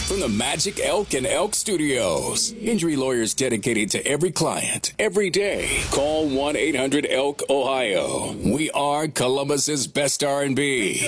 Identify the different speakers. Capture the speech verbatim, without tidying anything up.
Speaker 1: from the Magic Elk and Elk Studios. Injury lawyers dedicated to every client, every day. Call one eight hundred elk ohio. We are Columbus's best R and B.